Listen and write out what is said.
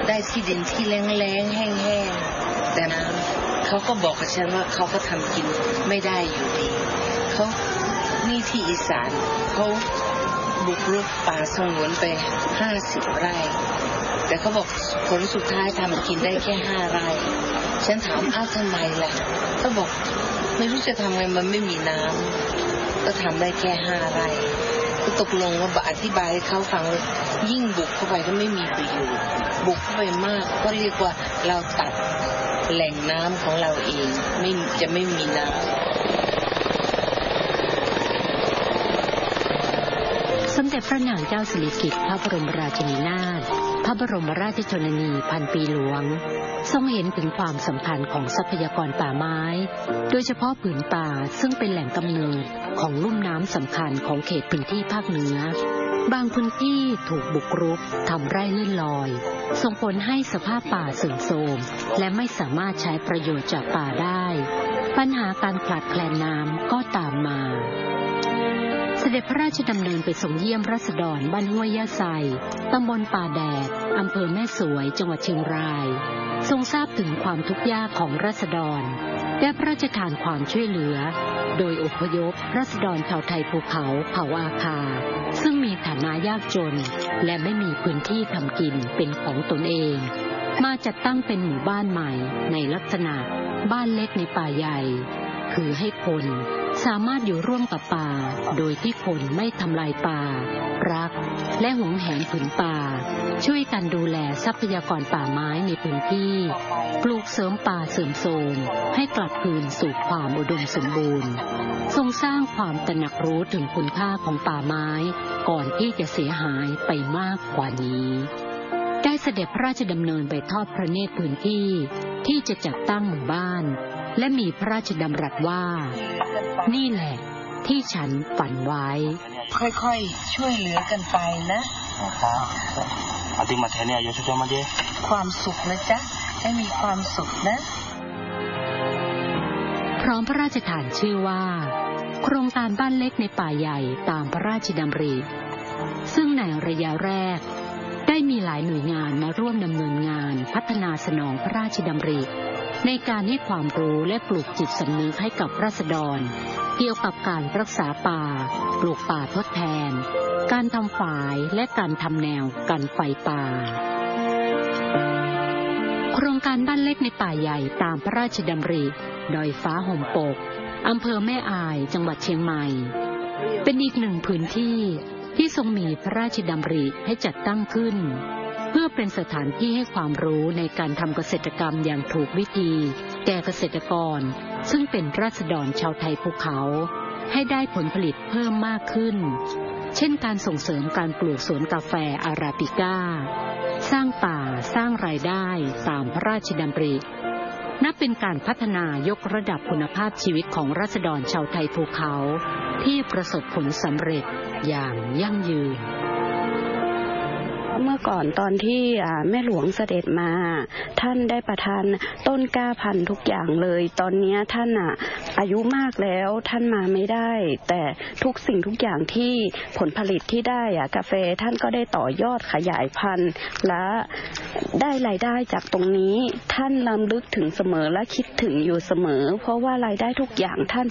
ได้ที่ดินที่แล้งๆแห้งๆแต่เขาก็บอกกับฉันว่าเขาก็ทำกินไม่ได้อยู่ดีเขานี่ที่อีสานเขาบุกรุกป่าสงวนไป50 ไร่แต่เขาบอกผลสุดท้ายทำกินได้แค่5 ไร่ฉันถามอ้าวทำไมล่ะเขาบอกไม่รู้จะทำไงมันไม่มีน้ำก็ทำได้แค่5 ไร่ก็ตกลงว่าอธิบายให้เขาฟังว่ายิ่งบุกเข้าไปก็ไม่มีประโยชน์บุกเข้าไปมากก็เรียกว่าเราตัดแหล่งน้ำของเราเองจะไม่มีน้ำสมเด็จพระนางเจ้าสิริกิติ์พระบรมราชินีนาถพระบรมราชชนนีพันปีหลวงทรงเห็นถึงความสำคัญของทรัพยากรป่าไม้โดยเฉพาะผืนป่าซึ่งเป็นแหล่งกำเนิดของลุ่มน้ำสำคัญของเขตพื้นที่ภาคเหนือบางพื้นที่ถูกบุกรุกทำไร่เลื่อนลอยส่งผลให้สภาพป่าเสื่อมโทรมและไม่สามารถใช้ประโยชน์จากป่าได้ปัญหาการขาดแคลนน้ำก็ตามมาเสด็จพระราชดำเนินไปส่งเยี่ยมราษฎรบ้านห้วยย่าไซตำบลป่าแดดอำเภอแม่สวยจังหวัดเชียงรายทรงทราบถึงความทุกข์ยากของราษฎรและพระราชทานความช่วยเหลือโดยอพยพราษฎรชาวไทยภูเขาเผ่าอาคาซึ่งมีฐานะยากจนและไม่มีพื้นที่ทำกินเป็นของตนเองมาจัดตั้งเป็นหมู่บ้านใหม่ในลักษณะบ้านเล็กในป่าใหญ่คือให้คนสามารถอยู่ร่วมกับป่าโดยที่คนไม่ทำลายป่ารักและหวงแหนผืนป่าช่วยกันดูแลทรัพยากรป่าไม้ในพื้นที่ปลูกเสริมป่าเสื่อมโทรมให้กลับคืนสู่ความอุดมสมบูรณ์ทรงสร้างความตระหนักรู้ถึงคุณค่าของป่าไม้ก่อนที่จะเสียหายไปมากกว่านี้ได้เสด็จพระราชดำเนินไปทอดพระเนตรพื้นที่ที่จะจัดตั้งหมู่บ้านและมีพระราชดำรัสว่านี่แหละที่ฉันฝันไว้ค่อยๆช่วยเหลือกันไปนะอาติมาแทนเนี่ยยศจอมาเจความสุขนะจ๊ะให้มีความสุขนะพร้อมพระราชทานชื่อว่าโครงการบ้านเล็กในป่าใหญ่ตามพระราชดำริซึ่งในระยะแรกได้มีหลายหน่วยงานมาร่วมดำเนินงานพัฒนาสนองพระราชดำริในการให้ความรู้และปลูกจิตสำนึกให้กับราษฎรเกี่ยวกับการรักษาป่าปลูกป่าทดแทนการทำฝายและการทำแนวกันไฟป่าโครงการบ้านเล็กในป่าใหญ่ตามพระราชดำริดอยฟ้าห่มปกอำเภอแม่อายจังหวัดเชียงใหม่เป็นอีกหนึ่งพื้นที่ที่ทรงมีพระราชดำริให้จัดตั้งขึ้นเพื่อเป็นสถานที่ให้ความรู้ในการทำเกษตรกรรมอย่างถูกวิธีแก่เกษตรกรซึ่งเป็นราษฎรชาวไทยภูเขาให้ได้ผลผลิตเพิ่มมากขึ้นเช่นการส่งเสริมการปลูกสวนกาแฟอาราบิก้าสร้างป่าสร้างรายได้ตามพระราชดำรินับเป็นการพัฒนายกระดับคุณภาพชีวิตของราษฎรชาวไทยภูเขาที่ประสบผลสำเร็จอย่างยั่งยืนเมื่อก่อนตอนที่แม่หลวงเสด็จมาท่านได้ประทานต้นกล้าพันธุ์ทุกอย่างเลยตอนนี้ท่านอายุมากแล้วท่านมาไม่ได้แต่ทุกสิ่งทุกอย่างที่ผลผลิตที่ได้กาแฟท่านก็ได้ต่อยอดขยายพันธุ์และได้รายได้จากตรงนี้ท่านรำลึกถึงเสมอและคิดถึงอยู่เสมอเพราะว่ารายได้ทุกอย่างท่าน